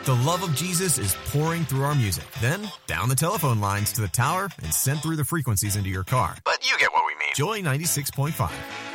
The love of Jesus is pouring through our music, then down the telephone lines to the tower and sent through the frequencies into your car. But you get what we mean. Joy 96.5.